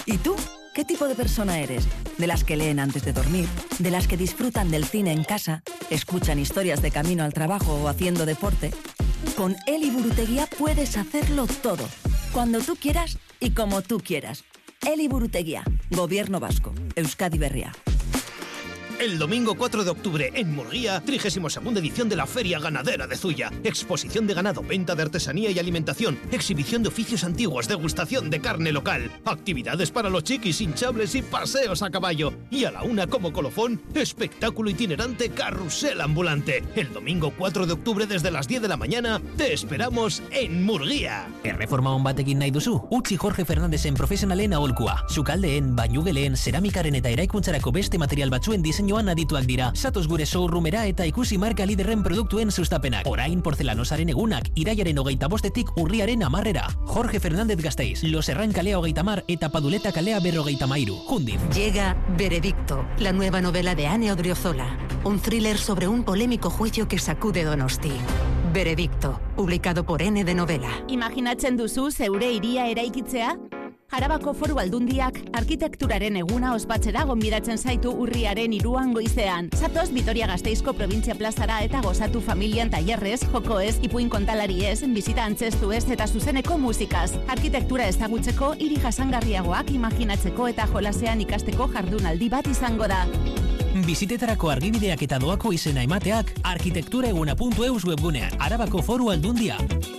¿Y tú? ¿Qué tipo de persona eres? ¿De las que leen antes de dormir? ¿De las que disfrutan del cine en casa? ¿Escuchan historias de camino al trabajo o haciendo deporte? Con Eli Buruteguía puedes hacerlo todo. Cuando tú quieras y como tú quieras. Eli Buruteguía, Gobierno Vasco, Euskadi Berria. El domingo 4 de octubre en Murguía, 32ª edición de la Feria Ganadera de Zuya. Exposición de ganado, venta de artesanía y alimentación, exhibición de oficios antiguos, degustación de carne local, actividades para los chiquis, hinchables y paseos a caballo. Y a la una como colofón, espectáculo itinerante carrusel ambulante. El domingo 4 de octubre desde las 10 de la mañana, te esperamos en Murguía. Erreforma on batekin nahi duzu? Utzi Jorge Fernandezen profesionalen aholkua. Sukaldeen, bainugeleen, zeramikaren eta eraikuntzarako beste material batzuen diseinua adituak dira. Satoz gure showroomera eta ikusi marka liderren produktuen sustapenak. Orain portelanosaren egunak, iraiaren 25etik urriaren 10era. Jorge Fernández Gasteiz, Los Herran kalea 30 eta Paduleta kalea 53. Jundiz. Llega Veredicto, la nueva novela de Ane Odriozola. Un thriller sobre un polémico juicio que sacude Donosti. Veredicto, publicado por N de Novela. Imaginatzen duzu zeure hiria eraikitzea? Arabako Foru Aldundiak arkitekturaren eguna ospatzera gonbidatzen zaitu urriaren 3 goizean. Zatoz Vitoria-Gasteizko Probintzia Plazara eta gozatu familian tailerrez, jokoez, ipuin kontalariez, bizita antzestuez eta zuzeneko musikaz. Arkitektura ezagutzeko, hiri jasangarriagoak imaginatzeko eta jolasean ikasteko jardunaldi bat izango da. Bizitetarako argibideak eta doako izena emateak arkitektura eguna.eus webgunean. Arabako Foru Aldundia.